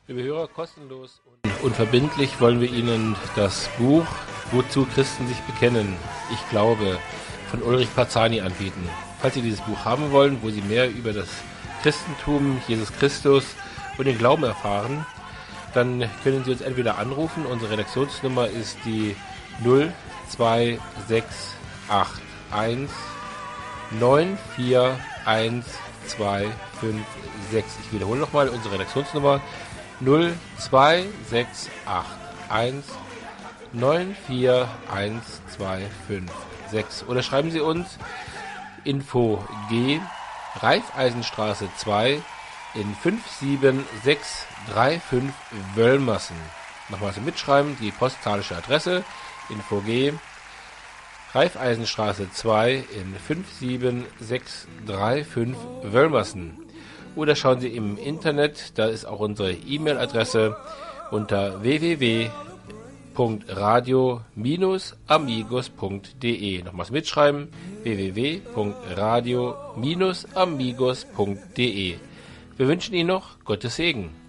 Liebe Hörer, kostenlos und unverbindlich wollen wir Ihnen das Buch Wozu Christen sich bekennen, ich glaube, von Ulrich Parzani anbieten. Falls Sie dieses Buch haben wollen, wo Sie mehr über das Christentum, Jesus Christus und den Glauben erfahren, dann können Sie uns entweder anrufen. Unsere Redaktionsnummer ist die 02681 941256. Ich wiederhole nochmal unsere Redaktionsnummer 02681 941256. Oder schreiben Sie uns Info G, Raiffeisenstraße 2 in 57635 Wöllmersen. Nochmal zum Mitschreiben, die postalische Adresse Info G, Raiffeisenstraße 2 in 57635 Wöllmersen. Oder schauen Sie im Internet, da ist auch unsere E-Mail-Adresse unter www.radio-amigos.de. Nochmals mitschreiben, www.radio-amigos.de. Wir wünschen Ihnen noch Gottes Segen.